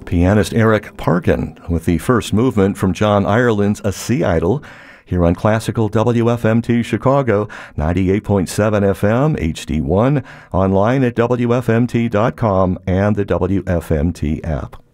Pianist Eric Parkin with the first movement from John Ireland's A Sea Idol here on Classical WFMT Chicago, 98.7 FM, HD1, online at WFMT.com and the WFMT app.